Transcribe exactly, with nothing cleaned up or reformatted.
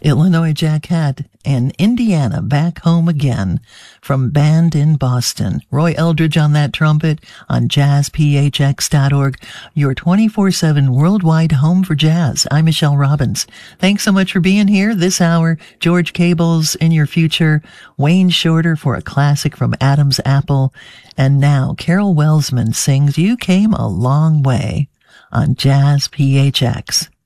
Illinois Jacquette, and Indiana back home again from Band in Boston. Roy Eldridge on that trumpet on jazz p h x dot org, your twenty-four seven worldwide home for jazz. I'm Michelle Robbins. Thanks so much for being here this hour. George Cable's In Your Future, Wayne Shorter for a classic from Adam's Apple, and now Carol Welsman sings You Came a Long Way on Jazz P H X.